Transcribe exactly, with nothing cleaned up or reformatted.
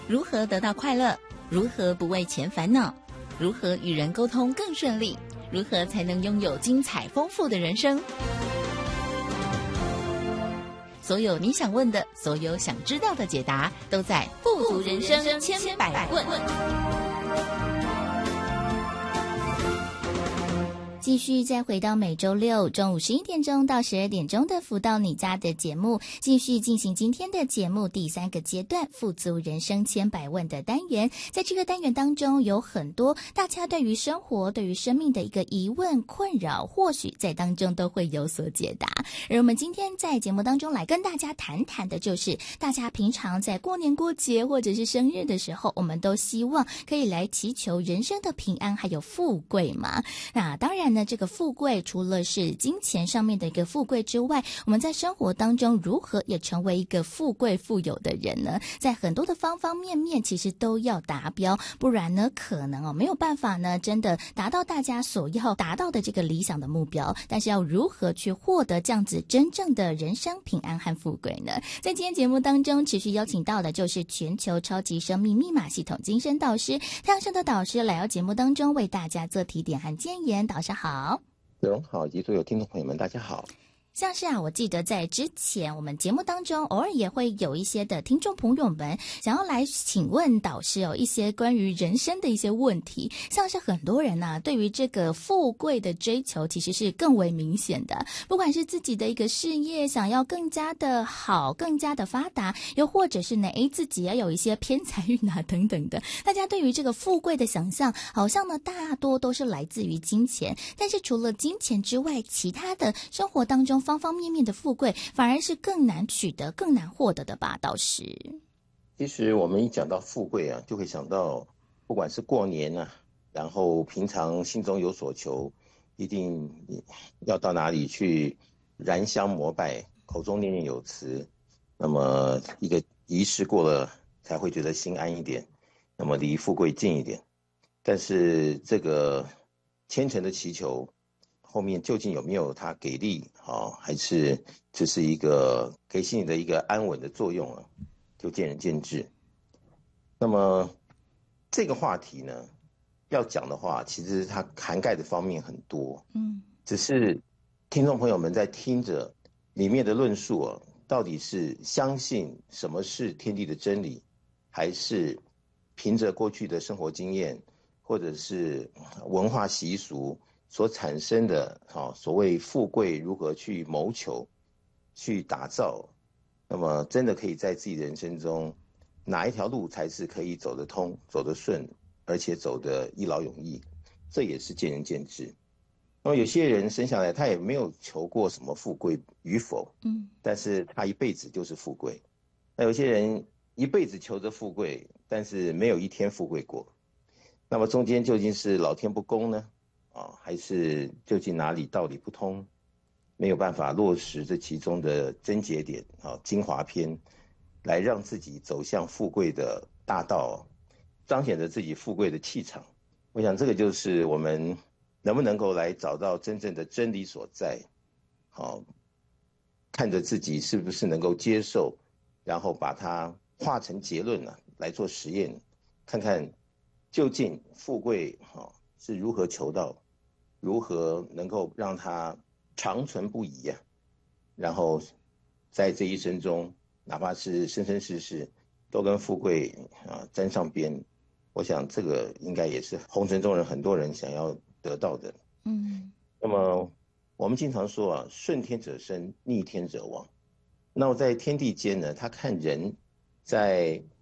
如何得到快乐？如何不为钱烦恼？如何与人沟通更顺利？如何才能拥有精彩丰富的人生？所有你想问的，所有想知道的解答，都在《富足人生千百问》。 继续再回到每周六中午十一点钟到十二点钟的福到你家的节目，继续进行今天的节目第三个阶段富足人生千百问的单元。在这个单元当中，有很多大家对于生活对于生命的一个疑问困扰，或许在当中都会有所解答。而我们今天在节目当中来跟大家谈谈的就是大家平常在过年过节或者是生日的时候，我们都希望可以来祈求人生的平安还有富贵嘛。那当然那这个富贵除了是金钱上面的一个富贵之外，我们在生活当中如何也成为一个富贵富有的人呢？在很多的方方面面其实都要达标，不然呢可能哦没有办法呢真的达到大家所要达到的这个理想的目标。但是要如何去获得这样子真正的人生平安和富贵呢？在今天节目当中持续邀请到的就是全球超级生命密码系统精神导师太阳升的导师来到节目当中为大家做提点和建言。导师好。 子荣好，以及所有听众朋友们大家好。 像是啊，我记得在之前我们节目当中偶尔也会有一些的听众朋友们想要来请问导师有一些关于人生的一些问题，像是很多人啊对于这个富贵的追求其实是更为明显的，不管是自己的一个事业想要更加的好更加的发达，又或者是呢诶自己也有一些偏财运啊等等的，大家对于这个富贵的想象好像呢大多都是来自于金钱，但是除了金钱之外，其他的生活当中方方面面的富贵反而是更难取得更难获得的吧。导师， 其实我们一讲到富贵啊，就会想到不管是过年啊，然后平常心中有所求，一定要到哪里去燃香膜拜，口中念念有词，那么一个仪式过了才会觉得心安一点，那么离富贵近一点。但是这个虔诚的祈求后面究竟有没有它给力啊，还是只是一个给心里的一个安稳的作用啊，就见仁见智。那么这个话题呢，要讲的话，其实它涵盖的方面很多，嗯，只是听众朋友们在听着里面的论述啊，到底是相信什么是天地的真理，还是凭着过去的生活经验，或者是文化习俗所产生的啊，所谓富贵如何去谋求、去打造，那么真的可以在自己人生中，哪一条路才是可以走得通、走得顺，而且走得一劳永逸，这也是见仁见智。那么有些人生下来他也没有求过什么富贵与否，嗯，但是他一辈子就是富贵。那有些人一辈子求着富贵，但是没有一天富贵过。那么中间究竟是老天不公呢？啊，还是究竟哪里道理不通，没有办法落实这其中的症结点啊，精华篇，来让自己走向富贵的大道，彰显着自己富贵的气场。我想这个就是我们能不能够来找到真正的真理所在，好，看着自己是不是能够接受，然后把它化成结论啊，来做实验，看看究竟富贵啊是如何求到，如何能够让它长存不移啊，然后在这一生中，哪怕是生生世世都跟富贵啊沾上边，我想这个应该也是红尘中人很多人想要得到的。嗯，那么我们经常说啊，顺天者生，逆天者亡。那么在天地间呢，他看人在